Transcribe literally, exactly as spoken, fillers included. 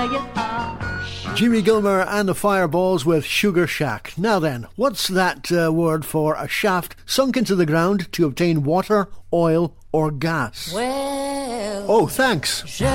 quiet hush. Jimmy Gilmer and the Fireballs with Sugar Shack. Now then, what's that uh, word for a shaft sunk into the ground to obtain water, oil or gas? Well, oh, thanks.